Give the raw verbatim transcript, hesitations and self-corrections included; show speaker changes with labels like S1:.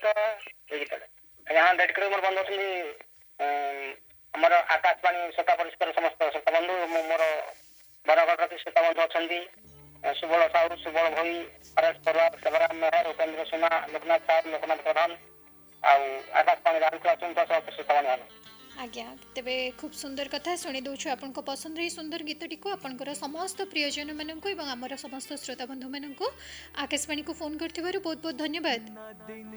S1: गीत ये गीत यहाँ डेडिकेट मोर बंधु अच्छी आमर आकाशवाणी श्रोता परिष्कार समस्त श्रोता बंधु मोर बरगढ़ श्रोता बंधु अच्छा सुबल साहू सुबल भई हरेश परवार सेवराम मेहर उपेन्द्र सुना लोकनाथ साहब लोकनाथ प्रधान आकाशवाणी राहुल श्रोता बंधु
S2: आज्ञा तेबे खूब सुंदर कथा शुणी दौछु आपण पसंद रही सुंदर गीतटी को आपनकर समस्त प्रियजन मानक एवं आमर समस्त श्रोता बंधु मानक आकाशवाणी को फोन करथिबारु बहुत बहुत धन्यवाद।